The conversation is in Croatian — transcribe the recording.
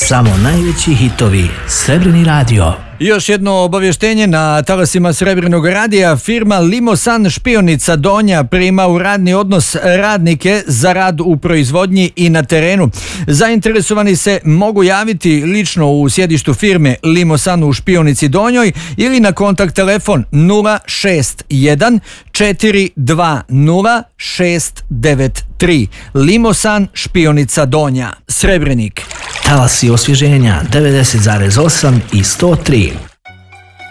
Samo najveći hitovi. Srebrni radio. Još jedno obavještenje na talasima Srebrnog radija. Firma Limosan Špionica Donja prima u radni odnos radnike za rad u proizvodnji i na terenu. Zainteresovani se mogu javiti lično u sjedištu firme Limosan u Špionici Donjoj ili na kontakt telefon 061 420 693. Limosan Špionica Donja, Srebrenik. Talasi osvježenja 90,8 i 103.